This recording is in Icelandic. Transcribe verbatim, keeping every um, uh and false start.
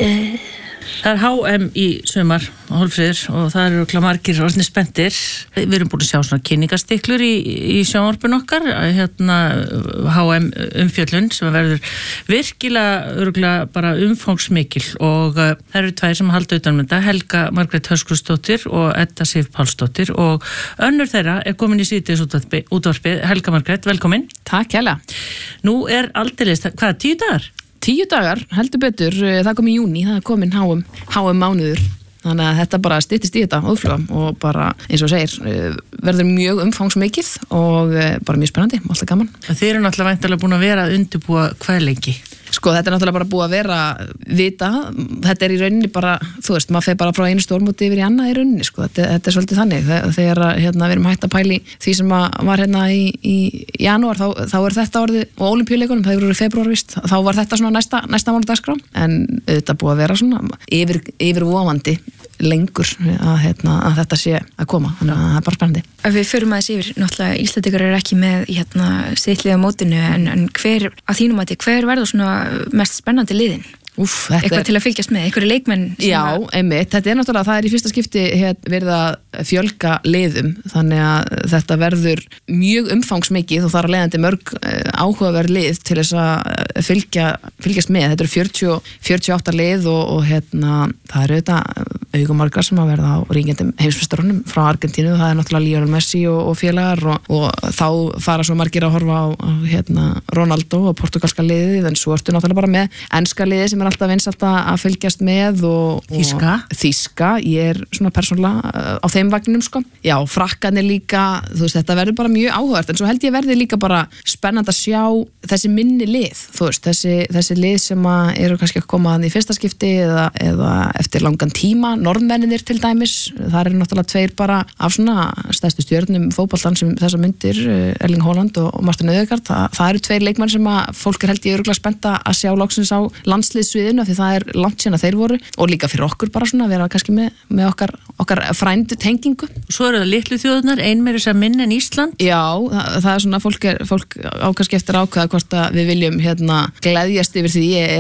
Yeah. Það er H M í sumar og Hólmfríður og það eru örugglega margir orðnir spenntir. Við erum búin að sjá svona kynningarstiklur í, í sjónvarpinu okkar, hérna H M umfjöllun sem verður virkilega örugglega bara umfangsmikil og uh, það eru tvær sem halda utan um þetta, Helga Margrét Höskuldsdóttir og Edda Sif Pálsdóttir og önnur þeirra er komin í síðdeis útvarpið. Helga Margrét, velkomin. Takk hella. Nú er aldeilis, hvað, tíu dagar? Tíu dagar, heldur betur, það kom í júní, það er komin háum, háum mánuður, þannig að þetta bara styttist í þetta óðfluga og bara, eins og segir, verður mjög umfangsmikið og bara mjög spennandi, alltaf gaman. Þið eru náttúrulega væntanlega búin að vera að undirbúa hvað lengi? Sko, þetta er náttúrulega bara búið að vera vita, þetta er í rauninni bara, þú veist, maður fer bara frá einu stórmóti yfir í annað í rauninni, sko, þetta, þetta er svolítið þannig, þegar hérna, við erum hægt að pæli því sem var hérna í, í janúar, þá, þá er þetta orðið, og ólympíuleikunum, það eru í febrúar vist, þá var þetta svona næsta, næsta mánu dagskrá, en þetta búið að vera svona yfir, yfirvofandi lengur að, hérna, að þetta sé að koma, þannig að það er bara spennandi. Ef við förum aðeins yfir, náttúrulega Íslendingar eru ekki með hérna, sittliða mótinu, en, en hver, að þínum mati, hver verður svona mest spennandi liðin? Úf, þetta eitthvað til að fylgjast með, einhverju leikmenn Já, að... einmitt, þetta er náttúrulega, það er í fyrsta skipti hér, verið að fjölga liðum, þannig að þetta verður mjög umfangsmikið og það er leiðandi mörg áhugaverð lið til þess að fylgja, fylgjast með, þetta eru fjörutíu, fjörutíu og átta lið og, og hérna, það eru þetta augumargar sem að verða á ríkjandi heimsmeistarunum frá Argentínu, það er náttúrulega Lionel Messi og, og félagar og, og þá fara svo margir að horfa á, á hérna, Ronaldo og portugalska liðið, en svo ertu náttúrulega bara með enska liðið sem er alltaf vinsælt að fylgjast með og, og Þýska Þýska, ég er svona persónulega á þeim vagninum sko. Já, frakkarnir líka, þú veist, þetta verður bara mjög áhugavert, en svo held ég verði líka bara spennandi að sjá þessi minni lið, þú veist, þessi, þessi lið sem að eru kannski að koma að í fyrsta skipti eða, eða eftir langan tíma, norðmenninir til dæmis, það eru náttúrulega tveir bara af svona stærstu stjörnum fótboltan sem þessa myndir, Erling Haaland og Martin Ødegaard, það, það eru tveir leikmenn sem að fólk er held ég örugglega spennt að sjá loksins á landsliðssviðinu, því það er langt síðan að þeir voru og líka fyrir okkur bara svona að vera kannski með, með okkar, okkar frændu tengingu. Svo eru það litlu þjóðurnar, ein meira sem minni en Ísland? Já, það, það er svona, fólk, er, fólk á kannski eftir ákveða hvort að við viljum hérna gleðjast yfir því